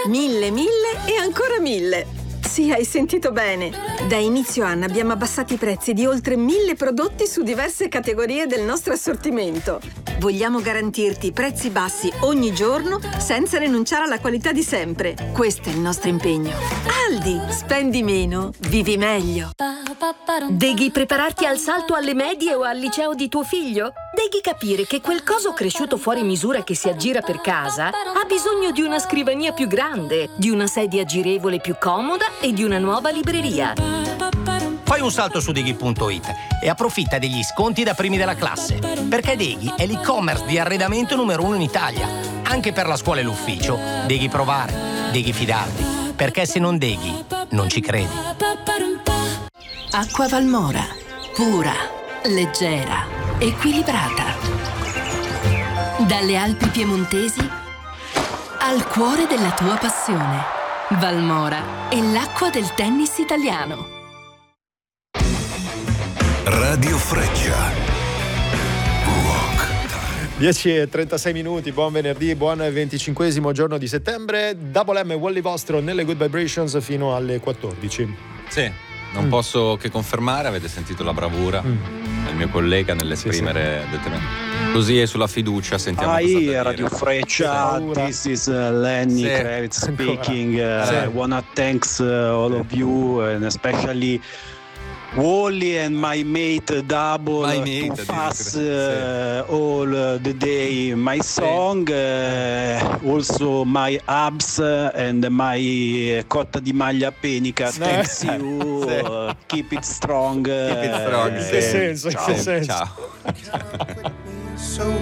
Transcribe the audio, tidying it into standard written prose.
1000 e ancora 1000. Sì, hai sentito bene. Da inizio anno abbiamo abbassato i prezzi di oltre 1000 prodotti su diverse categorie del nostro assortimento. Vogliamo garantirti prezzi bassi ogni giorno senza rinunciare alla qualità di sempre. Questo è il nostro impegno. Aldi, spendi meno, vivi meglio. Devi prepararti al salto alle medie o al liceo di tuo figlio? Devi capire che quel coso cresciuto fuori misura che si aggira per casa ha bisogno di una scrivania più grande, di una sedia girevole più comoda e di una nuova libreria. Fai un salto su Deghi.it e approfitta degli sconti da primi della classe, perché Deghi è l'e-commerce di arredamento numero 1 in Italia. Anche per la scuola e l'ufficio, devi provare, devi fidarti, perché se non Deghi, non ci credi. Acqua Valmora, pura, leggera, equilibrata. Dalle Alpi piemontesi al cuore della tua passione. Valmora è l'acqua del tennis italiano. Radio Freccia. Rock. 10:36, buon venerdì, buon 25esimo giorno di settembre. Double M e Wally Vostro nelle Good Vibrations fino alle 14. Sì, non posso che confermare, avete sentito la bravura del mio collega nell'esprimere determinato. Così è sulla fiducia, sentiamo cosa da dire. Radio Freccia, this is Lenny Kravitz speaking. I wanna thanks all of you and especially Wally and my mate Double to pass all the day my song, also my abs and my cotta di maglia penica. Thanks you, keep it strong. Che senso, Ciao. che senso. Ciao.